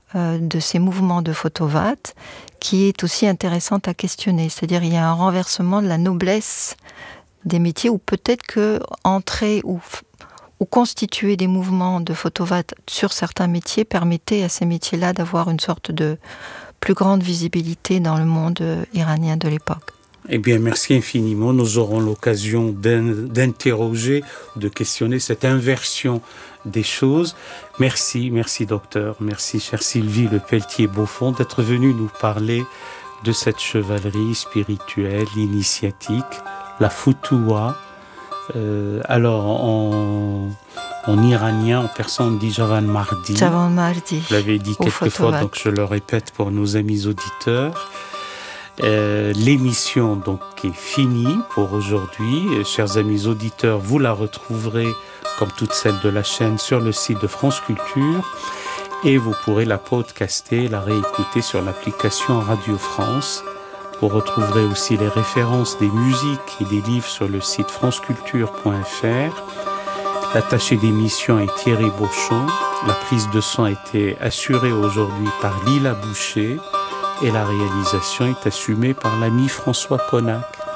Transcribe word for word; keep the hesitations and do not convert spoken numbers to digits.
euh, de ces mouvements de Photovat qui est aussi intéressante à questionner. C'est-à-dire il y a un renversement de la noblesse des métiers, ou peut-être que entrer ou, ou constituer des mouvements de Photovat sur certains métiers permettait à ces métiers-là d'avoir une sorte de plus grande visibilité dans le monde iranien de l'époque. Eh bien, merci infiniment. Nous aurons l'occasion d'in- d'interroger, de questionner cette inversion des choses. Merci, merci docteur, merci chère Sylvie Le Pelletier-Beaufond d'être venue nous parler de cette chevalerie spirituelle, initiatique, la Futuwa. Euh, alors, en, en iranien, en persan, on dit Javan Mardi. Javan Mardi. Je l'avais dit quelques fois, donc je le répète pour nos amis auditeurs. Euh, l'émission donc est finie pour aujourd'hui. Euh, chers amis auditeurs, vous la retrouverez comme toutes celles de la chaîne sur le site de France Culture et vous pourrez la podcaster, la réécouter sur l'application Radio France. Vous retrouverez aussi les références des musiques et des livres sur le site franceculture point f r. L'attaché d'émission est Thierry Beauchamp. La prise de son a été assurée aujourd'hui par Lila Boucher. Et la réalisation est assumée par l'ami François Connac.